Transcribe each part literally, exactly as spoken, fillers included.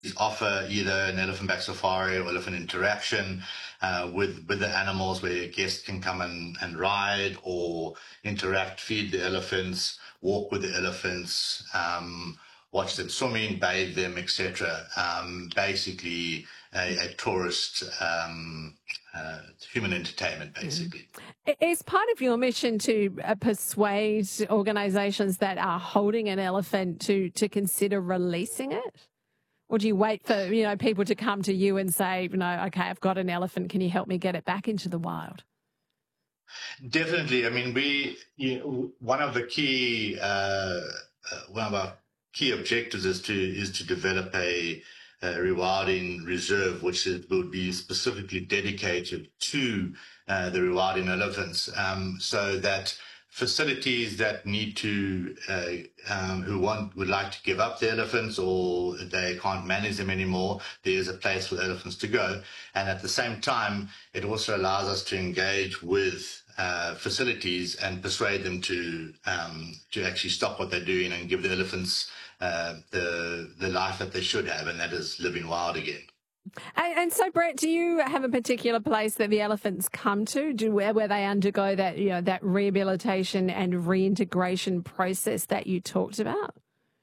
offer either an elephant back safari or elephant interaction uh, with with the animals, where guests can come and, and ride or interact, feed the elephants, walk with the elephants, um, watch them swimming, bathe them, et cetera. Um, basically, a, a tourist um, uh, human entertainment, basically. Is part of your mission to uh, persuade organisations that are holding an elephant to to consider releasing it? Or do you wait for, you know, people to come to you and say, you know, okay, I've got an elephant, can you help me get it back into the wild? Definitely. I mean, we you know, one of the key uh, uh, one of our key objectives is to is to develop a, a rewilding reserve, which is, will be specifically dedicated to uh, the rewilding elephants, um, so that facilities that need to uh, um, who want would like to give up the elephants, or they can't manage them anymore, there is a place for the elephants to go. And at the same time, it also allows us to engage with uh, facilities and persuade them to um, to actually stop what they're doing and give the elephants uh, the the life that they should have, and that is living wild again. And, and so, Brett, do you have a particular place that the elephants come to, do where, where they undergo that, you know, that rehabilitation and reintegration process that you talked about?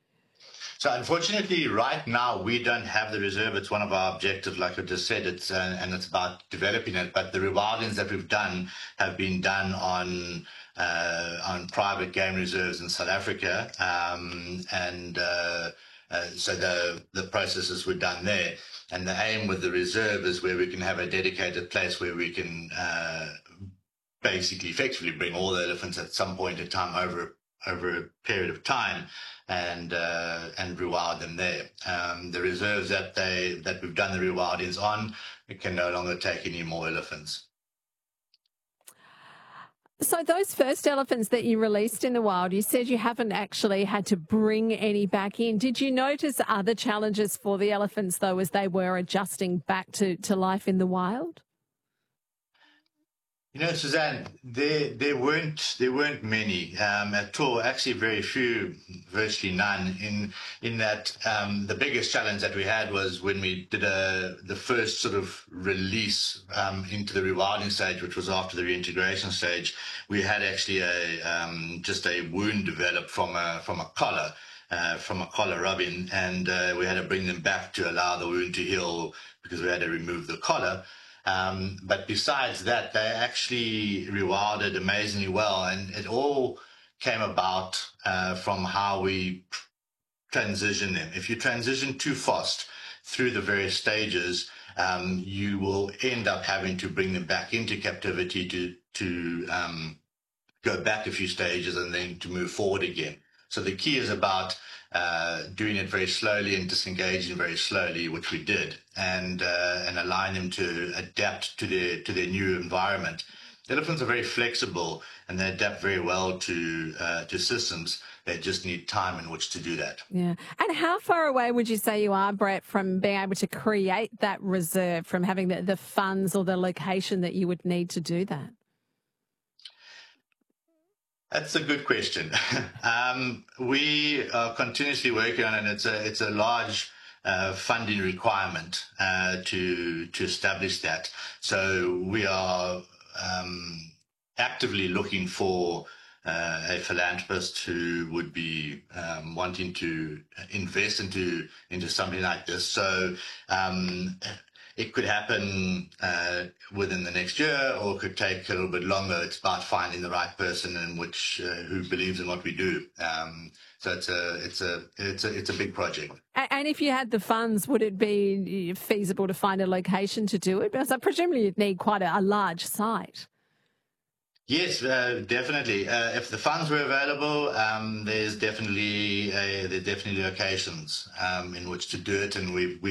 So unfortunately, right now, we don't have the reserve. It's one of our objectives, like I just said, it's uh, and it's about developing it. But the rewildings that we've done have been done on uh, on private game reserves in South Africa, um, and uh, uh, so the the processes were done there. And the aim with the reserve is where we can have a dedicated place where we can uh, basically effectively bring all the elephants at some point in time over over a period of time, and uh, and rewild them there. Um, the reserves that they that we've done the rewildings on, it can no longer take any more elephants. So those first elephants that you released in the wild, you said you haven't actually had to bring any back in. Did you notice other challenges for the elephants, though, as they were adjusting back to, to life in the wild? You know, Suzanne, there there weren't there weren't many um, at all. Actually, very few, virtually none. In in that, um, the biggest challenge that we had was when we did a the first sort of release um, into the rewilding stage, which was after the reintegration stage. We had actually a um, just a wound developed from a from a collar. Uh, from a collar rubbing, and uh, we had to bring them back to allow the wound to heal, because we had to remove the collar. Um, but besides that, they actually rewilded amazingly well, and it all came about uh, from how we transition them. If you transition too fast through the various stages, um, you will end up having to bring them back into captivity to to um, go back a few stages and then to move forward again. So the key is about uh, doing it very slowly and disengaging very slowly, which we did, and uh, and allowing them to adapt to their to their new environment. Elephants are very flexible and they adapt very well to uh, to systems. They just need time in which to do that. Yeah. And how far away would you say you are, Brett, from being able to create that reserve, from having the, the funds or the location that you would need to do that? That's a good question. um, we are continuously working on it. It's a it's a large uh, funding requirement uh, to to establish that. So we are um, actively looking for uh, a philanthropist who would be um, wanting to invest into into something like this. So. Um, It could happen uh, within the next year, or it could take a little bit longer. It's about finding the right person in which uh, who believes in what we do. Um, so it's a it's a it's a it's a big project. And if you had the funds, would it be feasible to find a location to do it? Because I presumably you'd need quite a, a large site. Yes, uh, definitely. Uh, if the funds were available, um, there's definitely uh, there's definitely locations um, in which to do it, and we we